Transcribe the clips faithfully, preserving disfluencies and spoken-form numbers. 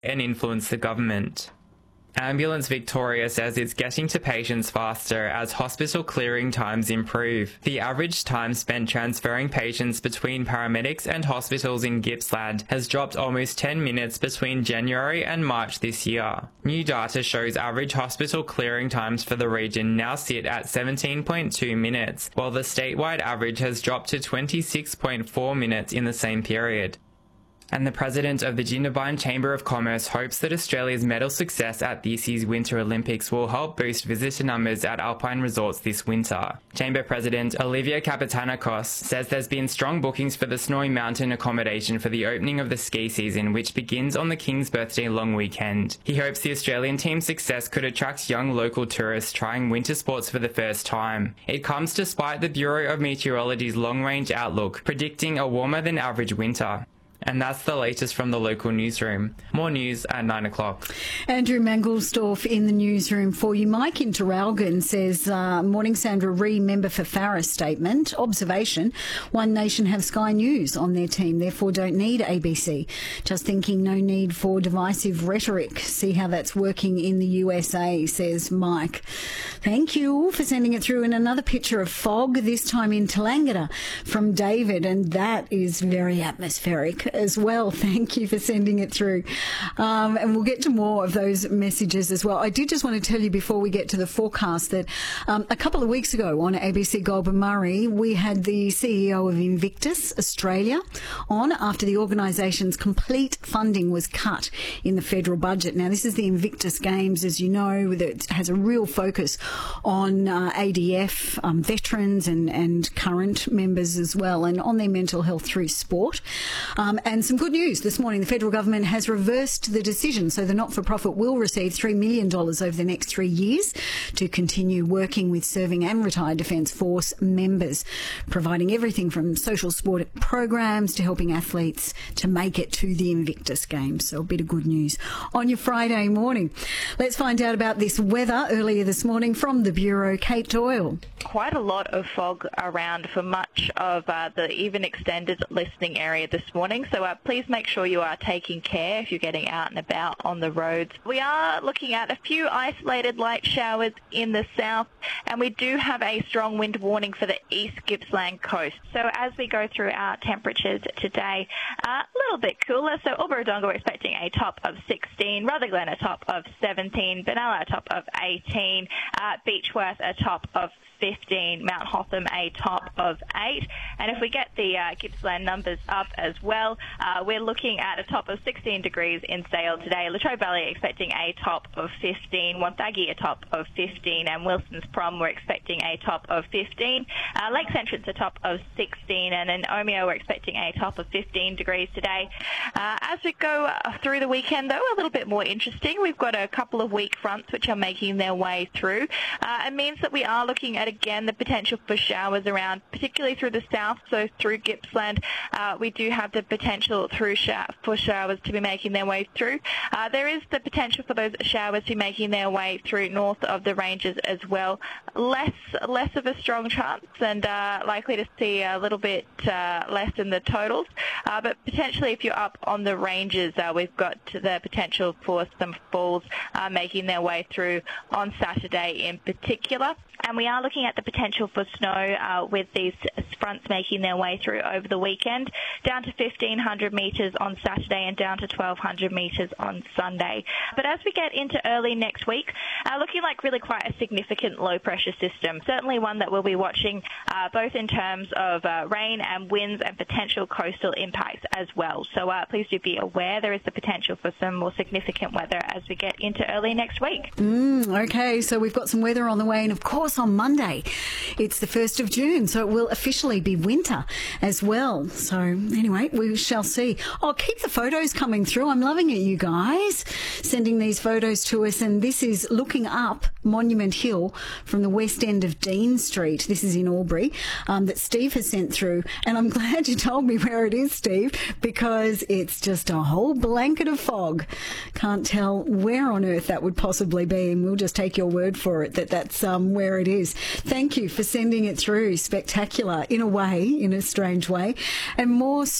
and influence the government. Ambulance Victoria says it's getting to patients faster as hospital clearing times improve. The average time spent transferring patients between paramedics and hospitals in Gippsland has dropped almost ten minutes between January and March this year. New data shows average hospital clearing times for the region now sit at seventeen point two minutes, while the statewide average has dropped to twenty-six point four minutes in the same period. And the president of the Jindabyne Chamber of Commerce hopes that Australia's medal success at this year's Winter Olympics will help boost visitor numbers at alpine resorts this winter. Chamber President Olivia Kapitanakos says there's been strong bookings for the Snowy Mountain accommodation for the opening of the ski season, which begins on the King's Birthday long weekend. He hopes the Australian team's success could attract young local tourists trying winter sports for the first time. It comes despite the Bureau of Meteorology's long-range outlook predicting a warmer than average winter. And that's the latest from the local newsroom. More news at nine o'clock. Andrew Mangelsdorf in the newsroom for you. Mike in Terralgan says, uh, morning Sandra Ree, member for Farris statement. Observation, One Nation have Sky News on their team, therefore don't need A B C. Just thinking no need for divisive rhetoric. See how that's working in the U S A, says Mike. Thank you for sending it through. And another picture of fog, this time in Tallangatta from David, and that is very atmospheric as well. Thank you for sending it through. Um, and we'll get to more of those messages as well. I did just want to tell you before we get to the forecast that um, a couple of weeks ago on A B C Goulburn Murray, we had the C E O of Invictus Australia on after the organisation's complete funding was cut in the federal budget. Now, this is the Invictus Games, as you know, that has a real focus on uh, A D F, um, veterans and, and current members as well, and on their mental health through sport. Um, and some good news this morning. The federal government has reversed the decision, so the not-for-profit will receive three million dollars over the next three years to continue working with serving and retired Defence Force members, providing everything from social sport programs to helping athletes to make it to the Invictus Games. So a bit of good news on your Friday morning. Let's find out about this weather earlier this morning from the Bureau. Kate Doyle. Quite a lot of fog around for much of uh, the even extended listening area this morning. So uh, please make sure you are taking care if you're getting out and about on the roads. We are looking at a few isolated light showers in the south, and we do have a strong wind warning for the East Gippsland coast. So as we go through our temperatures today, uh, a little bit cooler. So Albury-Wodonga we're expecting a top of sixteen, Rutherglen a top of seventeen, Benalla a top of eighteen, uh, Beechworth a top of fifteen, Mount Hotham a top of eight. And if we get the uh, Gippsland numbers up as well, uh, we're looking at a top of sixteen degrees in Sale today. Latrobe Valley expecting a top of fifteen, Wonthaggi a top of fifteen, and Wilson's Prom we're expecting a top of fifteen. Uh, Lakes Entrance a top of sixteen, and in Omeo we're expecting a top of fifteen degrees today. Uh, as we go uh, through the weekend, though, a little bit more interesting. We've got a couple of weak fronts which are making their way through. Uh, it means that we are looking at again the potential for showers around, particularly through the south, so through Gippsland. Uh, we do have the potential through sh for showers to be making their way through. Uh, there is the potential for those showers to be making their way through north of the ranges as well. Less less of a strong chance, and uh, likely to see a little bit uh, less in the totals. Uh, but potentially if you're up on the ranges, uh, we've got the potential for some falls uh, making their way through on Saturday in particular. And we are looking at the potential for snow uh, with these fronts making their way through over the weekend, down to fifteen hundred metres on Saturday and down to twelve hundred metres on Sunday. But as we get into early next week, uh, looking like really quite a significant low-pressure system, certainly one that we'll be watching uh, both in terms of uh, rain and winds and potential coastal impacts as well. So uh, please do be aware there is the potential for some more significant weather as we get into early next week. Mm, okay, so we've got some weather on the way, and of course on Monday it's the first of June, so it will officially be winter as well. So anyway, we shall see. Oh, keep the photos coming through. I'm loving it, you guys, sending these photos to us. And this is looking up Monument Hill from the west end of Dean Street. This is in Albury, um, that Steve has sent through. And I'm glad you told me where it is, Steve, because it's just a whole blanket of fog. Can't tell where on earth that would possibly be, and we'll just take your word for it that that's um, where it is. Thank you for sending it through. Spectacular in a way, in a strange way. And more street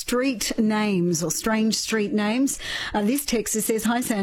names or strange street names. Uh, this texter says, "Hi, Sandra.